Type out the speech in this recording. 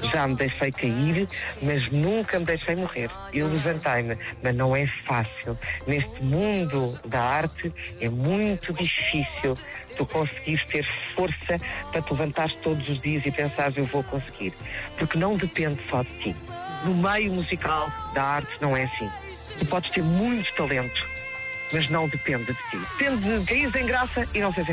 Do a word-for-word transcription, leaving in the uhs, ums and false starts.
Já me deixei cair, mas nunca me deixei morrer. Eu levantei-me, mas não é fácil. Neste mundo da arte é muito difícil tu conseguires ter força para te levantares todos os dias e pensares, eu vou conseguir. Porque não depende só de ti. No meio musical da arte não é assim. Tu podes ter muito talento, mas não depende de ti. Depende de caíres em graça e não seres